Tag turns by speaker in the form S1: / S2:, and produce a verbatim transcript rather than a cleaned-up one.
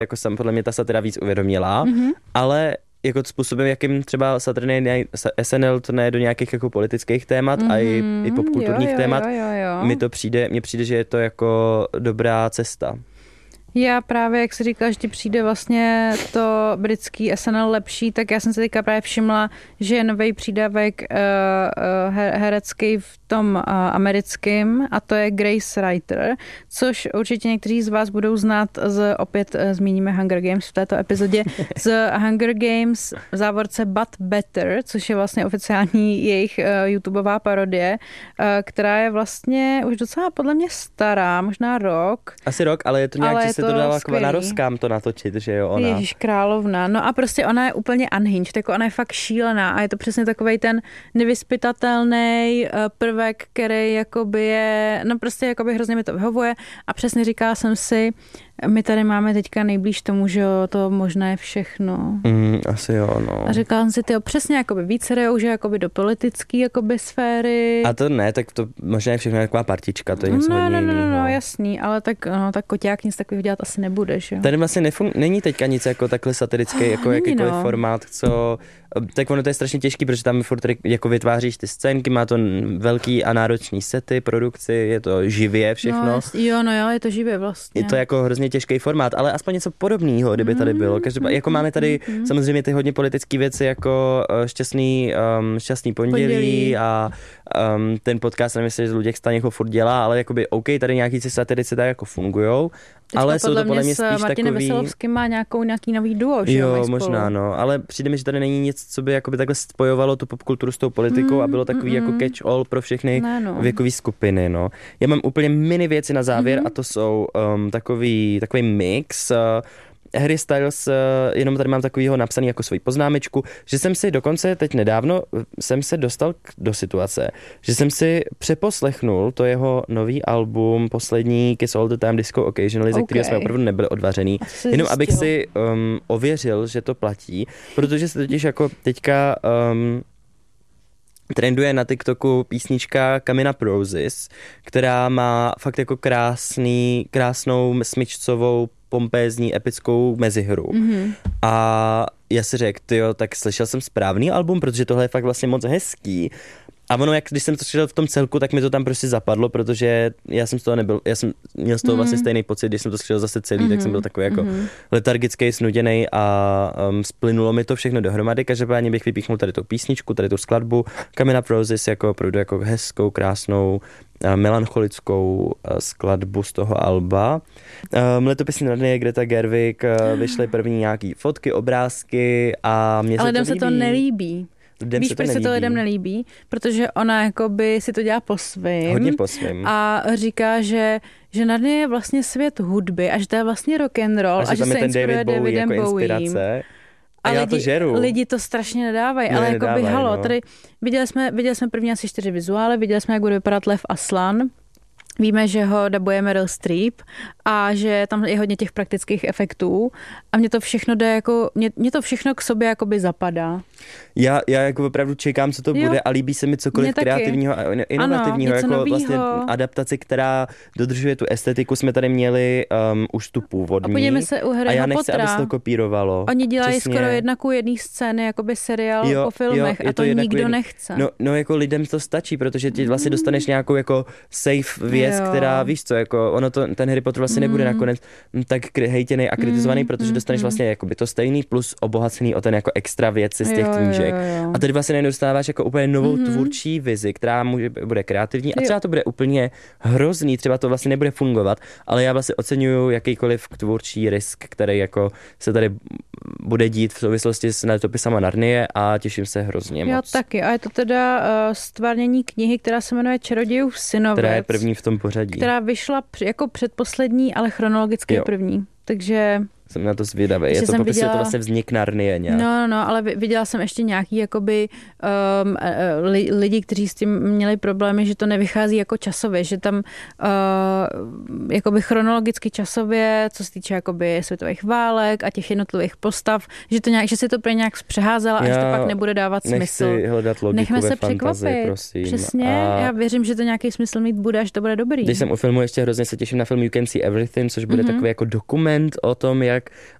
S1: jako sam podle mě ta satira víc uvědomila, mm-hmm. ale jako způsobem, jakým třeba Saturday Night S N L to ne do nějakých jako politických témat mm-hmm. a i, i popkulturních
S2: jo, jo,
S1: témat,
S2: jo, jo, jo.
S1: mi to přijde, mně přijde, že je to jako dobrá cesta.
S2: Já právě, jak jsi říkala, že ti přijde vlastně to britský S N L lepší, tak já jsem se teďka právě všimla, že je nový přídavek uh, uh, herecký v tom uh, americkým a to je Grace Ryder, což určitě někteří z vás budou znát z, opět uh, zmíníme Hunger Games v této epizodě, z Hunger Games v závorce But Better, což je vlastně oficiální jejich uh, YouTubeová parodie, uh, která je vlastně už docela podle mě stará, možná rok.
S1: Asi rok, ale je to nějak,
S2: ale
S1: že se to, to dala jako na rozkám to natočit, že jo, ona.
S2: Ježíš královna. No a prostě ona je úplně unhinged, jako ona je fakt šílená a je to přesně takovej ten nevyzpytatelný prvek, který jakoby je, no prostě jakoby hrozně mi to vyhovuje a přesně říkala jsem si, my tady máme teďka nejblíž tomu, že jo, to možná je všechno.
S1: Mm, asi jo, no.
S2: A říkala jsem si, tyjo, přesně jakoby víc jdou, že jakoby do politický jakoby sféry.
S1: A to ne, tak to možná je všechno taková partička, to je něco
S2: no,
S1: hodně
S2: no, no,
S1: jiného.
S2: no, jasný, ale tak, no, tak koťák nic takového dělat asi nebude, že jo.
S1: Tady vlastně nefun- není teďka nic jako takhle satirický, jako
S2: není,
S1: jakýkoliv
S2: no.
S1: formát, co... Tak ono to je strašně těžký, protože tam furt jako vytváříš ty scénky, má to velký a náročný sety, produkci, je to živě všechno.
S2: No, jo, no jo, je to živě vlastně.
S1: Je to jako hrozně těžký formát, ale aspoň něco podobného, kdyby tady bylo. Každopádně, jako máme tady mm, samozřejmě ty hodně politické věci, jako šťastný, um, šťastný pondělí, pondělí. a um, ten podcast, nevím, jestli Luděk Staněk ho furt dělá, ale jakoby OK, tady nějaký ty satirici tak jako fungujou,
S2: teďka
S1: ale jsou to podle mě spíš
S2: s Martinem
S1: takový...
S2: Veselovským má nějakou, nějaký nový duo, že
S1: jo, možná, no, ale přijde mi, že tady není nic, co by jakoby takhle spojovalo tu popkulturu s tou politikou mm, a bylo takový mm, jako catch-all pro všechny ne, no. věkové skupiny, no. Já mám úplně mini věci na závěr mm. a to jsou um, takový, takový mix. Uh, Harry Styles, uh, jenom tady mám takovýho napsaný jako svoji poznámečku, že jsem si dokonce teď nedávno jsem se dostal k, do situace, že jsem si přeposlechnul to jeho nový album, poslední Kiss All the Time Disco Occasionally, okay. ze kterého jsme opravdu nebyli odvařený. Jenom zjistil. Abych si um, ověřil, že to platí, protože se totiž jako teďka um, trenduje na TikToku písnička Coming Up Roses, která má fakt jako krásný, krásnou smyčcovou pompézní, epickou mezihru. Mm-hmm. A já si řekl, tyjo, tak slyšel jsem správný album, protože tohle je fakt vlastně moc hezký. A ono, jak když jsem to slyšel v tom celku, tak mi to tam prostě zapadlo, protože já jsem z toho nebyl, já jsem měl z toho mm-hmm. vlastně stejný pocit, když jsem to slyšel zase celý, mm-hmm. tak jsem byl takový jako mm-hmm. letargický, snuděnej a um, splynulo mi to všechno dohromady. Každopádně bych vypíchnul tady tu písničku, tady tu skladbu Coming Up Roses jako opravdu jako hezkou, krásnou, melancholickou skladbu z toho alba. Um, letopisní Narnie, Greta Gerwig, vyšly první nějaký fotky, obrázky a mě
S2: ale
S1: se to
S2: líbí. Ale
S1: líbí.
S2: se to nelíbí.
S1: Lidem
S2: Víš,
S1: se to
S2: proč se to lidem nelíbí? Protože ona jakoby si to dělá po svým.
S1: Hodně po svým.
S2: A říká, že, že Narnie je vlastně svět hudby a že to je vlastně rock and roll a, a že, že se inspiruje Davidem Bowiem.
S1: Jako inspirace. A,
S2: a
S1: já
S2: lidi,
S1: to žeru.
S2: Lidi to strašně nedávají,
S1: ne,
S2: ale jako by halo,
S1: no.
S2: tady viděli jsme, viděli jsme první asi čtyři vizuály, viděli jsme, jak bude vypadat Lev Aslan. Víme, že ho dabuje Meryl Streep a že tam je hodně těch praktických efektů a mně to všechno jde jako, mně, mně to všechno k sobě jakoby zapadá.
S1: Já, já jako opravdu čekám, co to jo. bude a líbí se mi cokoliv kreativního a inovativního, ano, jako novýho. Vlastně adaptaci, která dodržuje tu estetiku, jsme tady měli um, už tu původní. A
S2: podívejme se u
S1: a já nechci, aby se to kopírovalo.
S2: Oni dělají přesně. Skoro jedna ku jedné scény, jakoby seriál jo, po filmech jo, a to nikdo jedno, nechce.
S1: No, no jako lidem to stačí, protože ti vlastně dostaneš nějakou jako safe věc, jo. která víš co, jako ono to, ten Harry Potter vlastně mm. nebude nakonec tak hejtěnej a kritizovaný, mm, protože dostaneš mm, vlastně jakoby to stejný plus obohacený o ten jako extra věci z těch jo, knížek. Jo, jo. A tady vlastně nedostáváš jako úplně novou mm-hmm. tvůrčí vizi, která může, bude kreativní a třeba to bude úplně hrozný, třeba to vlastně nebude fungovat, ale já vlastně oceňuju jakýkoliv tvůrčí risk, který jako se tady bude dít v souvislosti s letopisama Narnie a těším se hrozně moc.
S2: Já taky. A je to teda uh, stvárnění knihy, která se jmenuje Čarodějův synovec.
S1: Která je první v tom pořadí.
S2: Která vyšla jako předposlední, ale chronologicky je první. Takže
S1: jsem na to zvědavý. Je to popisuje viděla... to vlastně vznik Narnie nějak.
S2: No, no, ale viděla jsem ještě nějaký jakoby um, li, lidi, kteří s tím měli problémy, že to nevychází jako časově, že tam uh, jakoby chronologicky časově, co se týče jakoby světových válek a těch jednotlivých postav, že to nějak, že si to pro nějak zpřeházela a že to pak nebude dávat smysl.
S1: Nechci hledat logiku
S2: Nechme
S1: ve
S2: se
S1: fantazii,
S2: překvapit.
S1: Prosím.
S2: Přesně, a já věřím, že to nějaký smysl mít bude, až to bude dobrý.
S1: Když jsem u filmu ještě hrozně se těším na film You Can See Everything, což bude mm-hmm. takový jako dokument o tom, jak tak